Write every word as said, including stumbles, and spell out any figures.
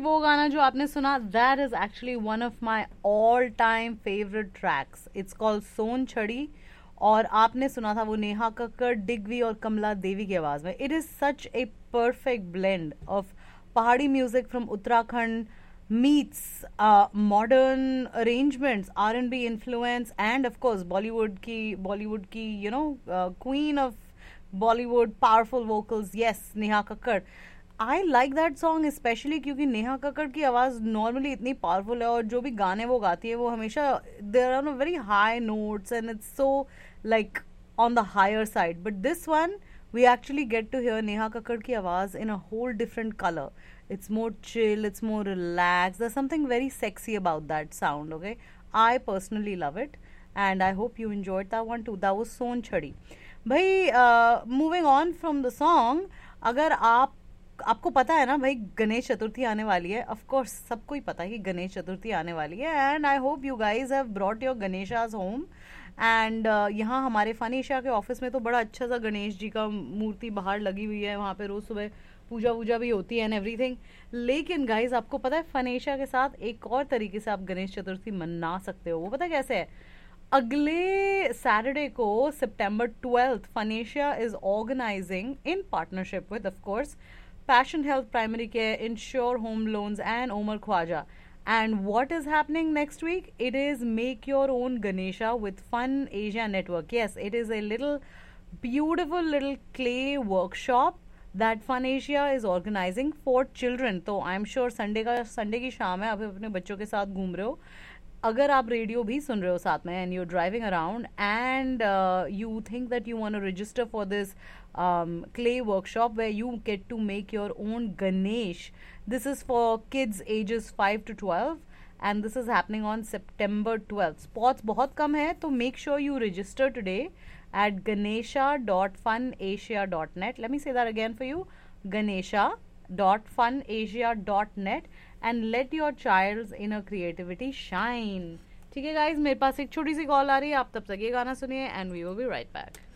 वो गाना जो आपने सुना, that is actually one of my all time favourite tracks. It's called सोन छड़ी. और आपने सुना था वो नेहा कक्कड़, डिग्वी और कमला देवी की आवाज में. It is such a perfect blend of पहाड़ी music from Uttarakhand meets uh, modern arrangements, R and B influence, and of course Bollywood ki Bollywood ki you know uh, queen of Bollywood, powerful vocals. Yes, Neha Kakkar. I like that song especially क्योंकि नेहा कक्कड़ की आवाज़ normally इतनी powerful है और जो भी गाने वो गाती है वो हमेशा there are very high notes and it's so like on the higher side. But this one, we actually get to hear Neha Kakkar ki awaaz in a whole different color. It's more chill, it's more relaxed. There's something very sexy about that sound, okay? I personally love it. And I hope you enjoyed that one too. That was Son Chhadi. Bhai, uh, moving on from the song, अगर आप आपको पता है ना भाई गणेश चतुर्थी आने वाली है. ऑफ कोर्स सबको ही पता है कि गणेश चतुर्थी आने वाली है. And I hope you guys have brought your गणेशाज home. And यहाँ हमारे फन एशिया के ऑफिस में तो बड़ा अच्छा सा गणेश जी का मूर्ति बाहर लगी हुई है. वहाँ पे रोज सुबह पूजा वूजा भी होती है एंड एवरीथिंग. लेकिन गाइज आपको पता है फन एशिया के साथ एक और तरीके से आप गणेश चतुर्थी मना सकते हो. वो पता कैसे है? अगले सैटरडे को सितंबर twelfth fun Asia is organising in partnership with of course Passion Health Primary Care, Insure Home Loans and Omar Khwaja. And what is happening next week? It is Make Your Own Ganesha with Fun Asia Network. Yes, it is a little beautiful little clay workshop that Fun Asia is organizing for children. तो I'm sure Sunday का Sunday की शाम है, आप अपने बच्चों के साथ घूम रहे हो. अगर आप रेडियो भी सुन रहे हो साथ में and you driving around and you think that you want to register for this clay workshop where you get to make your own Ganesh. This is for kids ages five to twelve and this is happening on September twelfth. Spots बहुत कम है तो make sure you register today at ganesha dot fun asia dot net. Let me say that again for you. ganesha dot fun asia dot net and let your child's inner creativity shine. ठीक है guys, मेरे पास एक छोटी सी call आ रही है. आप तब तक ये गाना सुनिए and we will be right back.